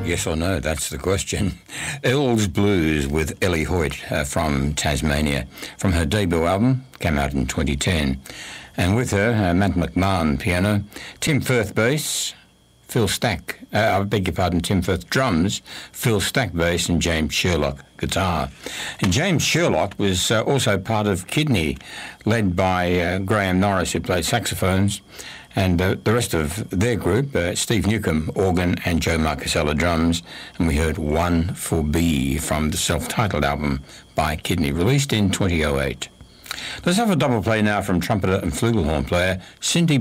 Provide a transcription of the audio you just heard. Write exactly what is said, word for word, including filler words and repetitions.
Yes or no, that's the question. Earls Blues with Ellie Hoyt uh, from Tasmania, from her debut album, came out in twenty ten. And with her, uh, Matt McMahon piano, Tim Firth bass, Phil Stack, uh, I beg your pardon, Tim Firth drums, Phil Stack bass, and James Sherlock guitar. And James Sherlock was uh, also part of Kidney, led by uh, Graham Norris, who played saxophones, and uh, the rest of their group, uh, Steve Newcomb, organ, and Joe Marcusella, drums. And we heard One for B from the self-titled album by Kidney, released in twenty oh eight. Let's have a double play now from trumpeter and flugelhorn player Cindy